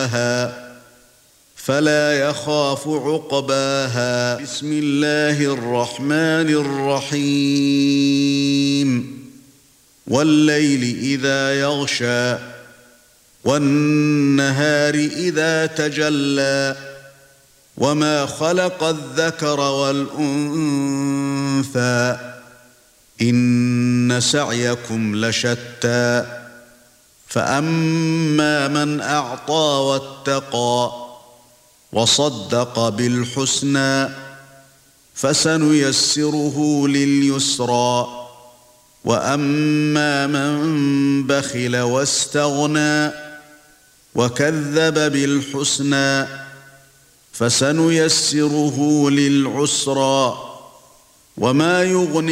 دحاها فلا يخاف عقباها بسم الله الرحمن الرحيم والليل إذا يغشى والنهار إذا تجلى وما خلق الذكر والأنثى إن سعيكم لشتى فأما من أعطى واتقى وصدق بالحسنى فسنيسره لليسرى وأما من بخل واستغنى وكذب بالحسنى فسنيسره للعسرى وما يغني